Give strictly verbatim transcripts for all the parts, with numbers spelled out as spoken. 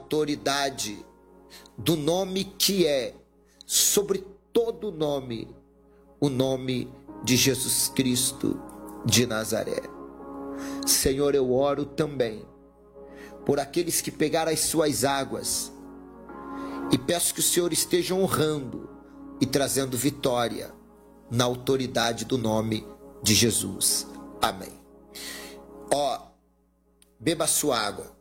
autoridade do nome que é, sobre todo nome, o nome de Jesus Cristo de Nazaré. Senhor, eu oro também por aqueles que pegaram as suas águas e peço que o Senhor esteja honrando e trazendo vitória na autoridade do nome de Jesus. Amém. Ó, beba sua água.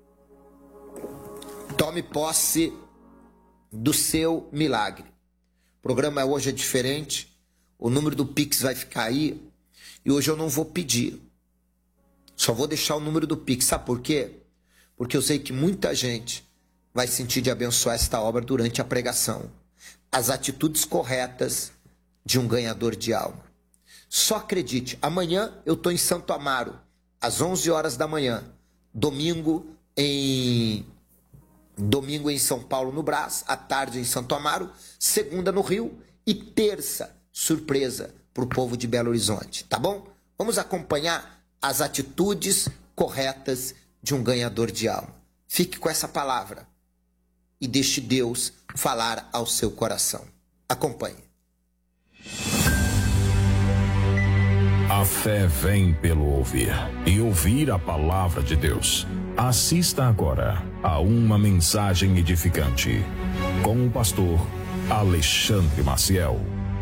Tome posse do seu milagre. O programa hoje é diferente. O número do Pix vai ficar aí. E hoje eu não vou pedir. Só vou deixar o número do Pix. Sabe por quê? Porque eu sei que muita gente vai sentir de abençoar esta obra durante a pregação. As atitudes corretas de um ganhador de alma. Só acredite, amanhã eu estou em Santo Amaro, às onze horas da manhã. Domingo em... Domingo em São Paulo, no Brás. À tarde em Santo Amaro. Segunda no Rio. E terça, surpresa para o povo de Belo Horizonte. Tá bom? Vamos acompanhar as atitudes corretas de um ganhador de alma. Fique com essa palavra e deixe Deus falar ao seu coração. Acompanhe. A fé vem pelo ouvir, e ouvir a palavra de Deus. Assista agora a uma mensagem edificante com o pastor Alexandre Maciel.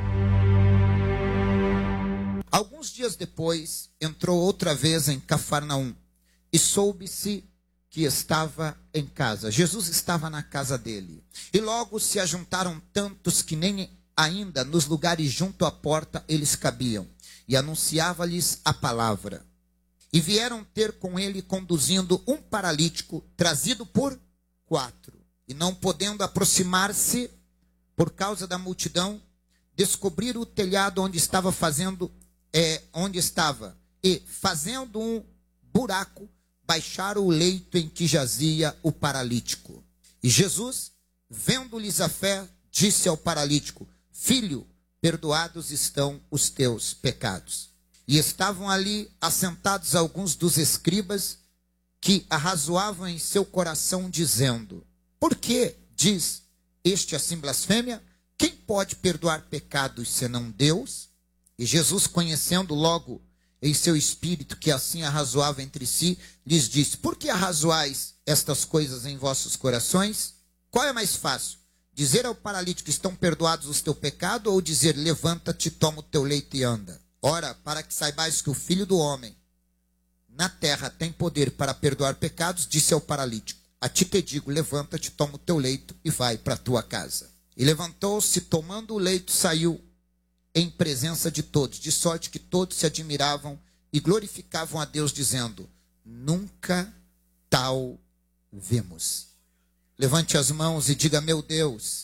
Alguns dias depois, entrou outra vez em Cafarnaum e soube-se que estava em casa. Jesus estava na casa dele. E logo se ajuntaram tantos que nem ainda nos lugares junto à porta eles cabiam. E anunciava-lhes a palavra. E vieram ter com ele conduzindo um paralítico trazido por quatro. E não podendo aproximar-se por causa da multidão, descobriram o telhado onde estava fazendo, é, onde estava. E fazendo um buraco, baixaram o leito em que jazia o paralítico. E Jesus, vendo-lhes a fé, disse ao paralítico: Filho, perdoados estão os teus pecados. E estavam ali assentados alguns dos escribas que arrazoavam em seu coração, dizendo: Por que diz este assim blasfêmia? Quem pode perdoar pecados senão Deus? E Jesus, conhecendo logo em seu espírito que assim arrazoava entre si, lhes disse: Por que arrazoais estas coisas em vossos corações? Qual é mais fácil? Dizer ao paralítico: estão perdoados os teus pecados, ou dizer: levanta-te, toma o teu leito e anda? Ora, para que saibais que o Filho do Homem na terra tem poder para perdoar pecados, disse ao paralítico: a ti te digo, levanta-te, toma o teu leito e vai para a tua casa. E levantou-se, tomando o leito, saiu em presença de todos, de sorte que todos se admiravam e glorificavam a Deus, dizendo: nunca tal vimos. Levante as mãos e diga: meu Deus,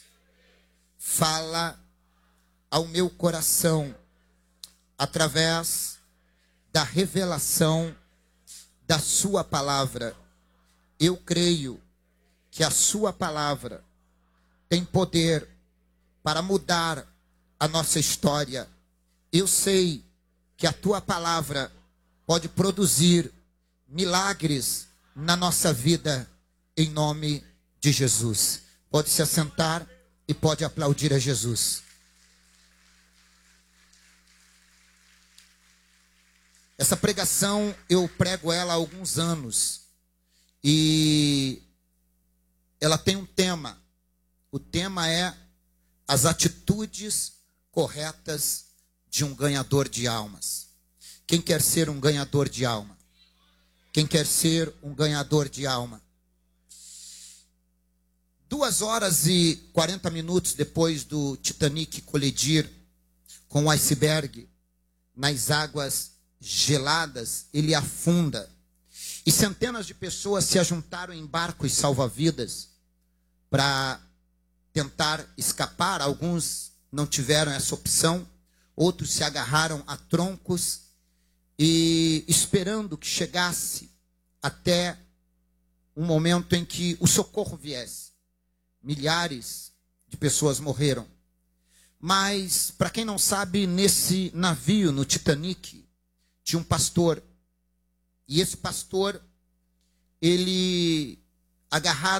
fala ao meu coração através da revelação da sua palavra. Eu creio que a sua palavra tem poder para mudar a nossa história. Eu sei que a tua palavra pode produzir milagres na nossa vida, em nome de Jesus. Pode se assentar e pode aplaudir a Jesus. Essa pregação eu prego ela há alguns anos e ela tem um tema. O tema é as atitudes corretas de um ganhador de almas. Quem quer ser um ganhador de alma? Quem quer ser um ganhador de alma? Duas horas e quarenta minutos depois do Titanic colidir com o iceberg nas águas geladas, ele afunda. E centenas de pessoas se ajuntaram em barcos salva-vidas para tentar escapar. Alguns não tiveram essa opção, outros se agarraram a troncos e esperando que chegasse até um momento em que o socorro viesse. Milhares de pessoas morreram. Mas, para quem não sabe, nesse navio, no Titanic, tinha um pastor. E esse pastor, ele agarrado